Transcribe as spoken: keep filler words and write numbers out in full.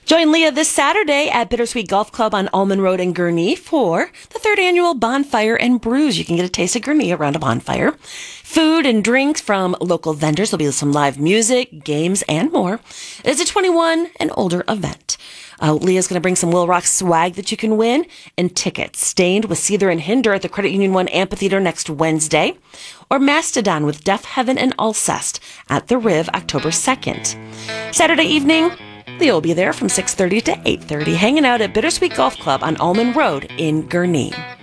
Join Leah this Saturday at Bittersweet Golf Club on Almond Road in Gurnee for the third annual Bonfire and Brews. You can get a taste of Gurnee around a bonfire. Food and drinks from local vendors. There'll be some live music, games, and more. It's a twenty-one and older event. Uh, Leah's going to bring some Will Rock swag that you can win and tickets. Stained with Seether and Hinder at the Credit Union One Amphitheater next Wednesday. Or Mastodon with Deaf Heaven and Alcest at the Riv October second. Saturday evening, Leo will be there from six thirty to eight thirty, hanging out at Bittersweet Golf Club on Almond Road in Gurnee.